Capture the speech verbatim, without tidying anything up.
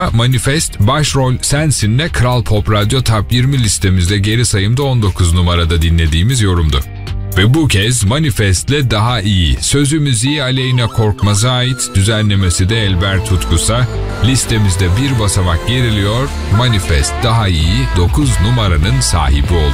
Manifest Başrol Sensin'le Kral Pop Radyo Top yirmi listemizde geri sayımda on dokuz numarada dinlediğimiz yorumdu. Ve bu kez Manifest'le Daha İyi, sözü müziği Aleyna Korkmaz'a ait, düzenlemesi de Elber Tutkus'a, listemizde bir basamak geriliyor, Manifest Daha İyi dokuz numaranın sahibi oldu.